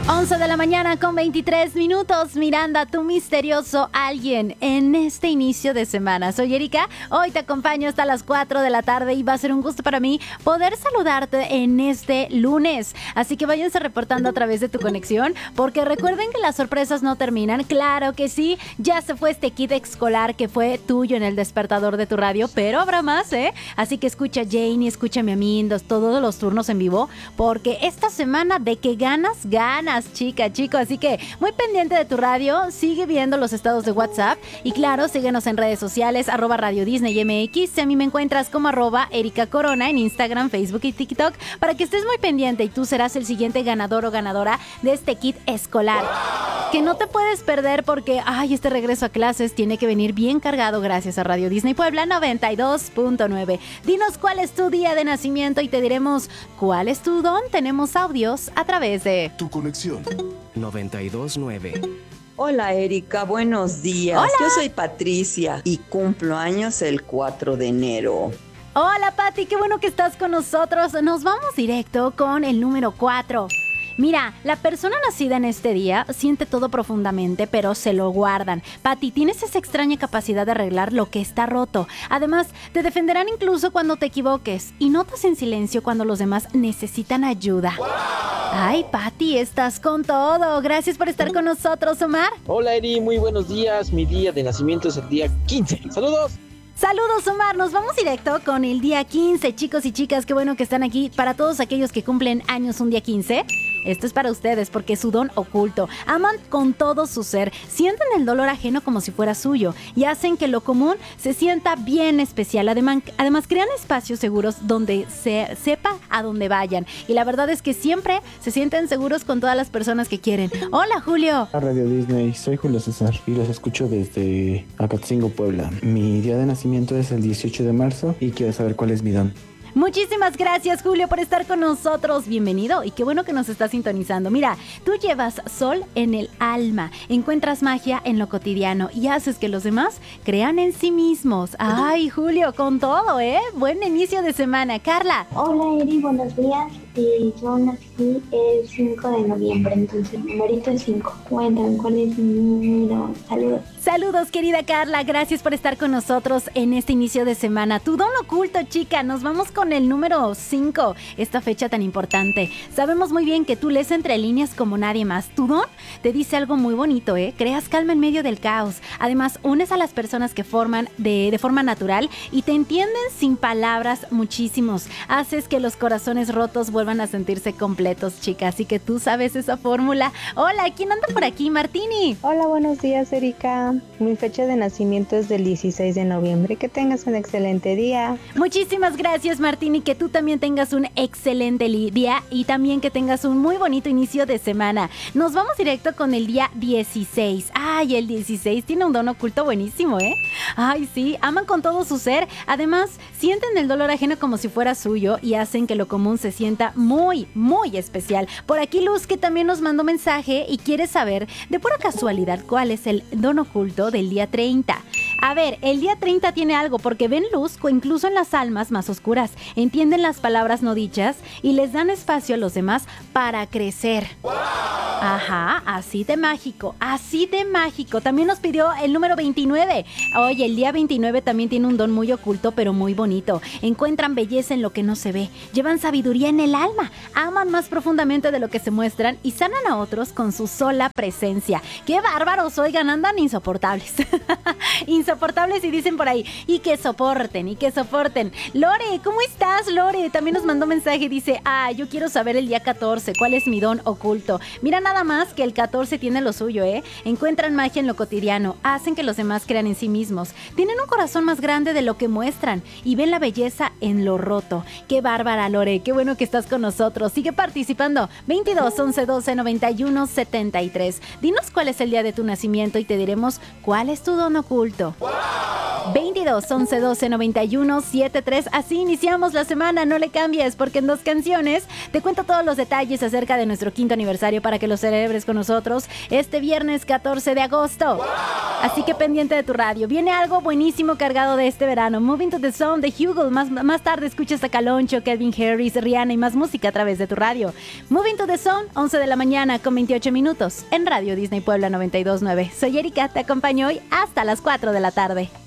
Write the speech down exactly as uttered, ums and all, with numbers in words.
once de la mañana con veintitrés minutos, Miranda, tu misterioso alguien en este inicio de semana. Soy Erika, hoy te acompaño hasta las cuatro de la tarde y va a ser un gusto para mí poder saludarte en este lunes. Así que váyanse reportando a través de tu conexión, porque recuerden que las sorpresas no terminan. Claro que sí, ya se fue este kit escolar que fue tuyo en el despertador de tu radio, pero habrá más, ¿eh? Así que escucha Janie, escúchame a mí, los, todos los turnos en vivo, porque esta semana de que ganas, ganas. Chica, chico, así que muy pendiente de tu radio, sigue viendo los estados de WhatsApp y claro, síguenos en redes sociales, arroba Radio Disney M X, si a mí me encuentras como arroba Erika Corona en Instagram, Facebook y TikTok, para que estés muy pendiente y tú serás el siguiente ganador o ganadora de este kit escolar, que no te puedes perder porque, ay, este regreso a clases tiene que venir bien cargado gracias a Radio Disney Puebla noventa y dos punto nueve. Dinos cuál es tu día de nacimiento y te diremos cuál es tu don. Tenemos audios a través de tu conexión noventa y dos punto nueve. Hola Erika, buenos días. Hola. Yo soy Patricia y cumplo años el cuatro de enero. Hola Pati, qué bueno que estás con nosotros. Nos vamos directo con el número cuatro. Mira, la persona nacida en este día siente todo profundamente, pero se lo guardan. Pati, tienes esa extraña capacidad de arreglar lo que está roto. Además, te defenderán incluso cuando te equivoques y notas en silencio cuando los demás necesitan ayuda. ¡Wow! Ay, Pati, estás con todo. Gracias por estar con nosotros, Omar. Hola Eri, muy buenos días. Mi día de nacimiento es el día quince. ¡Saludos! Saludos, Omar. Nos vamos directo con el día quince, chicos y chicas. Qué bueno que están aquí. Para todos aquellos que cumplen años un día quince, esto es para ustedes porque es su don oculto. Aman con todo su ser, sienten el dolor ajeno como si fuera suyo y hacen que lo común se sienta bien especial. Además, además crean espacios seguros donde se sepa a dónde vayan. Y la verdad es que siempre se sienten seguros con todas las personas que quieren. Hola, Julio. Hola, Radio Disney. Soy Julio César y los escucho desde Acatzingo, Puebla. Mi día de nacimiento es el dieciocho de marzo y quiero saber cuál es mi don. Muchísimas gracias, Julio, por estar con nosotros. Bienvenido y qué bueno que nos estás sintonizando. Mira, tú llevas sol en el alma, encuentras magia en lo cotidiano y haces que los demás crean en sí mismos. Ay, Julio, con todo, ¿eh? Buen inicio de semana. Carla. Hola, Eri, buenos días. Eh, yo nací el cinco de noviembre, entonces el numerito es cinco. Cuéntame, ¿cuál es mi número? Saludos. Saludos, querida Carla. Gracias por estar con nosotros en este inicio de semana. Tu don oculto, chica. Nos vamos con el número cinco, esta fecha tan importante. Sabemos muy bien que tú lees entre líneas como nadie más. Tu don te dice algo muy bonito, ¿eh? Creas calma en medio del caos. Además, unes a las personas que forman de, de forma natural y te entienden sin palabras muchísimos. Haces que los corazones rotos vuelvan a sentirse completos, chica. Así que tú sabes esa fórmula. Hola, ¿quién anda por aquí? Martini. Hola, buenos días, Erika. Mi fecha de nacimiento es del dieciséis de noviembre. Que tengas un excelente día. Muchísimas gracias, Martini. Que tú también tengas un excelente día y también que tengas un muy bonito inicio de semana. Nos vamos directo con el día dieciséis. Ay, el dieciséis tiene un don oculto buenísimo, ¿eh? Ay, sí, aman con todo su ser. Además, sienten el dolor ajeno como si fuera suyo y hacen que lo común se sienta muy, muy especial. Por aquí Luz, que también nos mandó mensaje y quiere saber de pura casualidad cuál es el don oculto del día treinta. A ver, el día treinta tiene algo porque ven luz incluso en las almas más oscuras, entienden las palabras no dichas y les dan espacio a los demás para crecer. ¡Wow! Ajá, así de mágico, así de mágico. También nos pidió el número veintinueve. Oye, el día veintinueve también tiene un don muy oculto pero muy bonito. Encuentran belleza en lo que no se ve, llevan sabiduría en el alma, aman más profundamente de lo que se muestran y sanan a otros con su sola presencia. ¡Qué bárbaros! Oigan, andan insoportables. Insoportables y dicen por ahí, y que soporten, y que soporten. Lore, ¿cómo estás, Lore? También nos mandó mensaje y dice, ah, yo quiero saber el día catorce, ¿cuál es mi don oculto? Mira nada más que el catorce tiene lo suyo, ¿eh? Encuentran magia en lo cotidiano, hacen que los demás crean en sí mismos, tienen un corazón más grande de lo que muestran y ven la belleza en lo roto. ¡Qué bárbara, Lore! ¡Qué bueno que estás con nosotros! Sigue participando. veintidós, once, doce, noventa y uno, setenta y tres. Dinos cuál es el día de tu nacimiento y te diremos cuál es tu don oculto. ¡Wow! veintidós, once, doce, noventa y uno, setenta y tres. Así iniciamos la semana, no le cambies, porque en dos canciones te cuento todos los detalles acerca de nuestro quinto aniversario para que lo celebres con nosotros este viernes catorce de agosto. ¡Wow! Así que pendiente de tu radio. Viene algo buenísimo cargado de este verano. Moving to the Zone de Hugo. Más, más tarde escuchas a Caloncho, Calvin Harris, Rihanna y más música a través de tu radio. Moving to the Zone, once de la mañana con veintiocho minutos en Radio Disney Puebla noventa y dos punto nueve. Soy Erika, te acompaño hoy hasta las cuatro de la tarde.